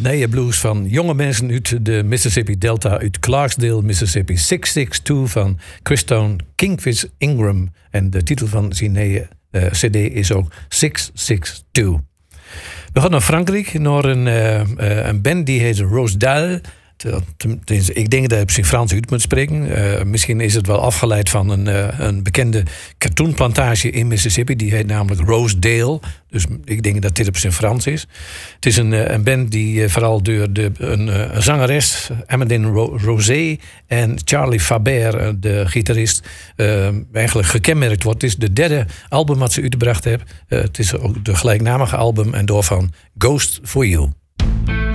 Nee, blues van jonge mensen uit de Mississippi Delta, uit Clarksdale, Mississippi. 662 van Christone Kingfish Ingram. En de titel van zijn nieuwe CD is ook 662. We gaan naar Frankrijk, naar een band die heet Rose Dalle. Ik denk dat ik in Frans uit moet spreken. Misschien is het wel afgeleid van een bekende katoenplantage in Mississippi. Die heet namelijk Rosedale. Dus ik denk dat dit op zijn Frans is. Het is een band die vooral door een zangeres, Amandine Rosé, en Charlie Faber, de gitarist, eigenlijk gekenmerkt wordt. Het is de derde album wat ze uitgebracht hebben. Het is ook de gelijknamige album en doorvan Ghost for You.